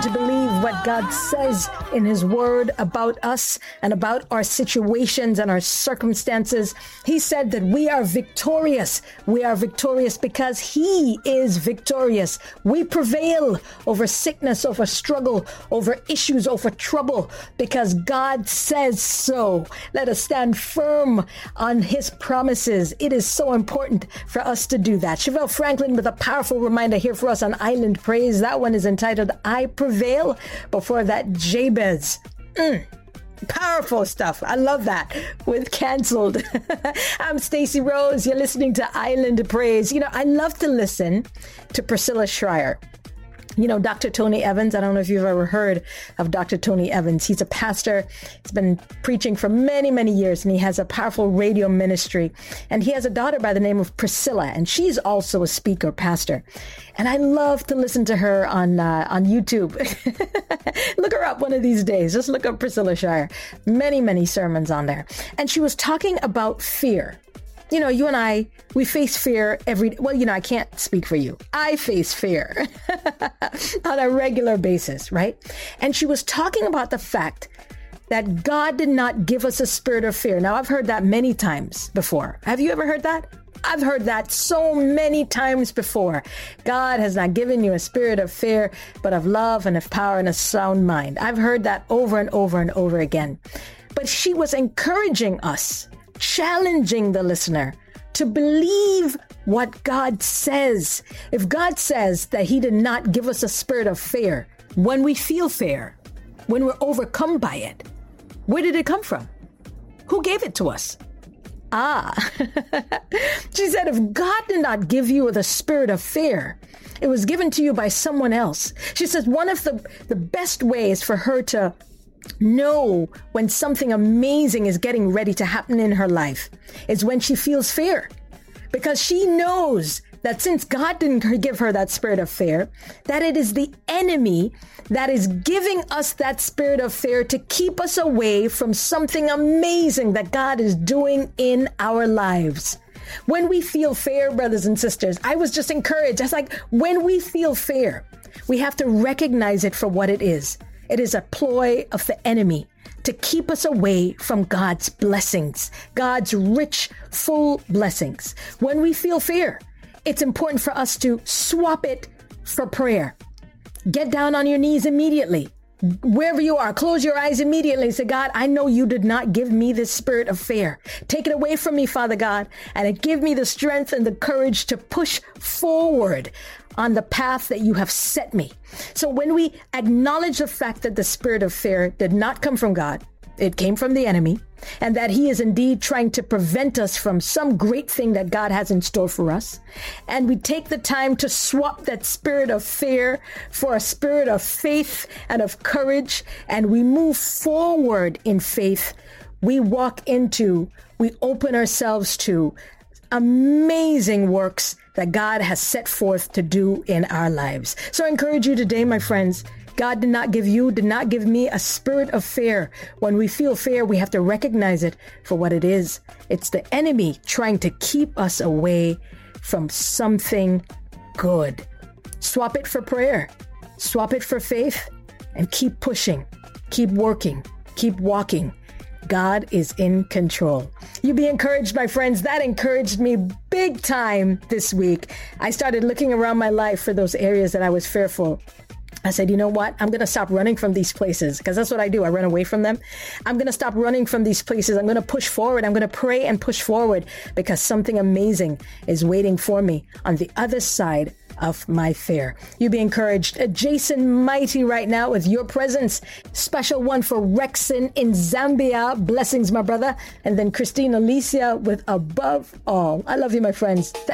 to believe what God says in His Word about us and about our situations and our circumstances. He said that we are victorious. We are victorious because He is victorious. We prevail over sickness, over struggle, over issues, over trouble, because God says so. Let us stand firm on His promises. It is so important for us to do that. Chevelle Franklin with a powerful reminder here for us on Island Praise. That one is entitled, I Prevail. Before that, Jabez. Powerful stuff. I love that. With Canceled. I'm Stacey Rose. You're listening to Island Praise. You know, I love to listen to Priscilla Shirer. You know, Dr. Tony Evans. I don't know if you've ever heard of Dr. Tony Evans. He's a pastor. He's been preaching for many, many years, and he has a powerful radio ministry. And he has a daughter by the name of Priscilla, and she's also a speaker, pastor. And I love to listen to her on YouTube. Look her up one of these days. Just look up Priscilla Shirer. Many, many sermons on there. And she was talking about fear. You know, you and I, we face fear I can't speak for you. I face fear on a regular basis, right? And she was talking about the fact that God did not give us a spirit of fear. Now, I've heard that many times before. Have you ever heard that? I've heard that so many times before. God has not given you a spirit of fear, but of love and of power and a sound mind. I've heard that over and over and over again. But she was encouraging us, challenging the listener to believe what God says. If God says that He did not give us a spirit of fear, when we feel fear, when we're overcome by it, where did it come from? Who gave it to us? She said, if God did not give you the spirit of fear, it was given to you by someone else. She says one of the best ways for her to know when something amazing is getting ready to happen in her life is when she feels fear, because she knows that since God didn't give her that spirit of fear, that it is the enemy that is giving us that spirit of fear to keep us away from something amazing that God is doing in our lives. When we feel fear, brothers and sisters, I was just encouraged. I was like, when we feel fear, we have to recognize it for what it is. It is a ploy of the enemy to keep us away from God's blessings, God's rich, full blessings. When we feel fear, it's important for us to swap it for prayer. Get down on your knees immediately. Wherever you are, close your eyes immediately and say, God, I know you did not give me this spirit of fear. Take it away from me, Father God, and give me the strength and the courage to push forward on the path that you have set me. So when we acknowledge the fact that the spirit of fear did not come from God, it came from the enemy, and that he is indeed trying to prevent us from some great thing that God has in store for us, and we take the time to swap that spirit of fear for a spirit of faith and of courage, and we move forward in faith, we open ourselves to amazing works that God has set forth to do in our lives. So I encourage you today, my friends, God did not give me a spirit of fear. When we feel fear, we have to recognize it for what it is. It's the enemy trying to keep us away from something good. Swap it for prayer, swap it for faith, and keep pushing, keep working, keep walking. God is in control. You be encouraged, my friends. That encouraged me big time this week. I started looking around my life for those areas that I was fearful. I said, you know what? I'm going to stop running from these places, because that's what I do. I run away from them. I'm going to stop running from these places. I'm going to push forward. I'm going to pray and push forward, because something amazing is waiting for me on the other side of my fear. You be encouraged. Jason Mighty right now with Your Presence. Special one for Rexon in Zambia. Blessings, my brother. And then Christine Alicia with Above All. I love you, my friends.